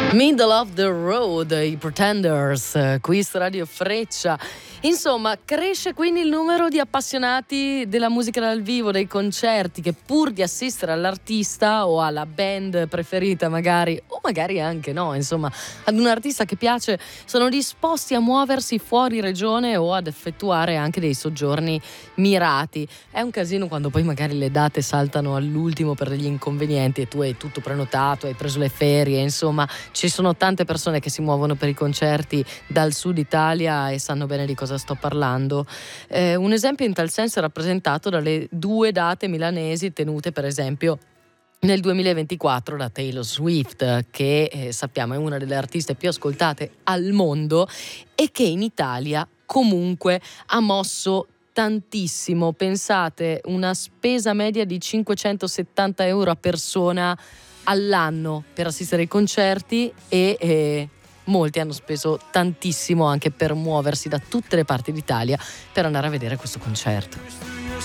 Middle of the Road, i Pretenders, qui su Radio Freccia. Insomma, cresce quindi il numero di appassionati della musica dal vivo, dei concerti, che pur di assistere all'artista o alla band preferita magari, o magari anche no, insomma, ad un artista che piace, sono disposti a muoversi fuori regione o ad effettuare anche dei soggiorni mirati. È un casino quando poi magari le date saltano all'ultimo per degli inconvenienti e tu hai tutto prenotato, hai preso le ferie, insomma, ci sono tante persone che si muovono per i concerti dal sud Italia e sanno bene di cosa sto parlando. Un esempio in tal senso è rappresentato dalle 2 date milanesi tenute per esempio nel 2024 da Taylor Swift, che sappiamo è una delle artiste più ascoltate al mondo e che in Italia comunque ha mosso tantissimo. Pensate, una spesa media di 570 euro a persona all'anno per assistere ai concerti e molti hanno speso tantissimo anche per muoversi da tutte le parti d'Italia per andare a vedere questo concerto.